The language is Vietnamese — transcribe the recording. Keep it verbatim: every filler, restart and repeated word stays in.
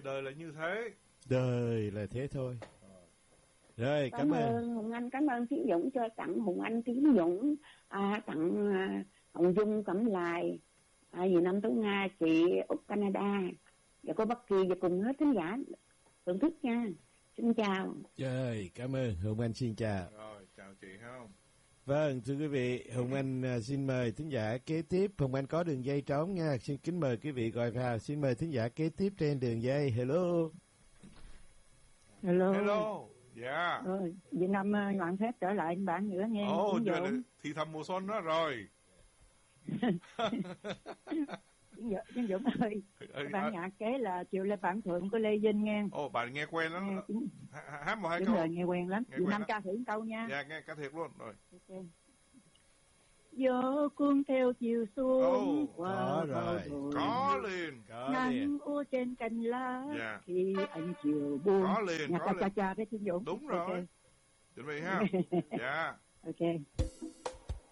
đời là như thế. Đời là thế thôi. Rồi, cảm, cảm ơn. ơn Hùng Anh, cảm ơn Tiến Dũng cho tặng Hùng Anh Tiến Dũng, à, tặng à, Hồng Dung Cẩm Lài, à, vì năm Tú Nga, chị Úc Canada, và có Bất Kỳ và cùng hết khán giả thưởng thức nha. Xin chào. Rồi, cảm ơn Hùng Anh, xin chào. Rồi, chào chị không? Vâng, thưa quý vị, Hùng Anh à, xin mời thính giả kế tiếp. Hùng Anh có đường dây trống nha, xin kính mời quý vị gọi vào. Xin mời thính giả kế tiếp trên đường dây. Hello. Hello. Hello. Dạ. Rồi, Việt Nam uh, ngoạn phép trở lại bạn nữa nghe. Ồ, oh, thì thầm mùa xuân đó rồi. Tiến Dũng ơi, bạn nhạc kế là Chiều Lên Bản Thượng của Lê Vinh nghe. Ồ, oh, bạn nghe quen lắm. Chính, hát một hai chính câu. lời nghe quen lắm. Nghe Việt quen Nam lắm. ca thử câu nha. Dạ, nghe ca thiệt luôn rồi. Okay. Gió cuốn theo chiều xuống oh, qua có rồi, có liền, có nắng liền. úa trên cành lá, yeah. khi anh chiều buông. Có liền, nhạc có ca liền. cha cha với Tiến Dũng. Đúng rồi. Okay. Chuẩn bị ha. Dạ. Ok.